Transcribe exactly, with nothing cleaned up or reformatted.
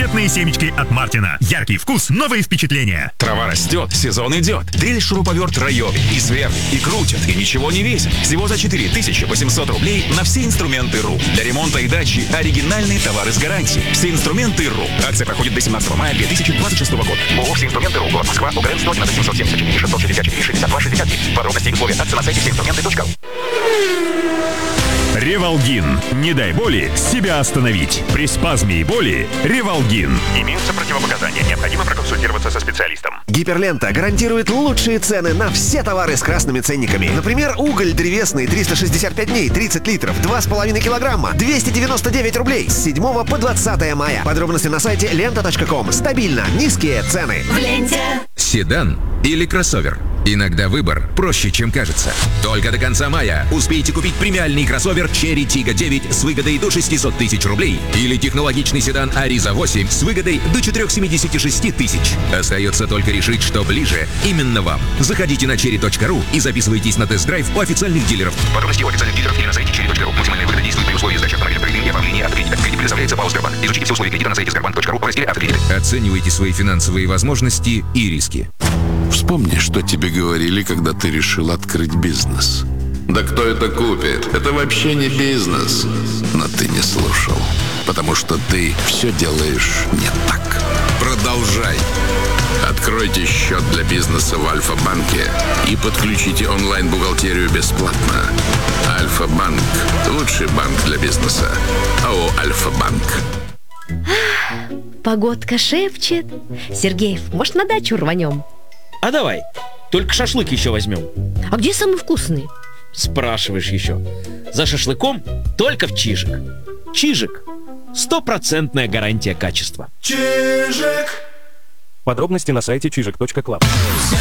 Конфетные семечки от Мартина. Яркий вкус, новые впечатления. Трава растет, сезон идет. Дрель-шуруповерт Райоби. И сверху, и крутит, и ничего не весит. Всего за четыре тысячи восемьсот рублей на все инструменты РУ. Для ремонта и дачи оригинальные товары с гарантией. Все инструменты РУ. Акция проходит до семнадцатого мая две тысячи двадцать шестого года. ООО «Все инструменты РУ». Город Москва. ОГРН сто одиннадцать семьсот семьдесят четыре шестьсот шестьдесят четыре шестьдесят два шестьдесят девять. Подробности и условия акции на сайте все инструменты точка ру. Ревалгин. Не дай боли себя остановить. При спазме и боли Ревалгин. Имеются противопоказания. Необходимо проконсультироваться со специалистом. Гиперлента гарантирует лучшие цены на все товары с красными ценниками. Например, уголь древесный триста шестьдесят пять дней, тридцать литров, два с половиной килограмма, двести девяносто девять рублей с седьмого по двадцатое мая. Подробности на сайте лента точка ком. Стабильно низкие цены. В ленте. Седан или кроссовер? Иногда выбор проще, чем кажется. Только до конца мая успейте купить премиальный кроссовер Cherry Tiggo девять с выгодой до шестьсот тысяч рублей или технологичный седан Ariza восемь с выгодой до четыреста семьдесят шесть тысяч. Остается только решить, что ближе именно вам. Заходите на черри точка ру и записывайтесь на тест-драйв у официальных дилеров. Подробности у официальных дилеров или на сайте черри точка ру. Максимальная выгода действует при условии сдачи автомобиля по кредиту и оформления автокредита. Кредит предоставляется по Сбербанк. Изучите все условия кредита на сайте сбербанк точка ру в разделе «Автокредиты». Оценивайте свои финансовые возможности и риски. Вспомни, что тебе говорили, когда ты решил открыть бизнес. Да кто это купит? Это вообще не бизнес. Но ты не слушал, потому что ты все делаешь не так. Продолжай. Откройте счет для бизнеса в Альфа-банке и подключите онлайн-бухгалтерию бесплатно. Альфа-банк – лучший банк для бизнеса. АО «Альфа-банк». Погодка шепчет. Сергеев, может, на дачу рванем? А давай, только шашлык еще возьмем. А где самый вкусный? Спрашиваешь еще. За шашлыком только в Чижик. Чижик. Стопроцентная гарантия качества. Чижик. Подробности на сайте чижик точка клаб.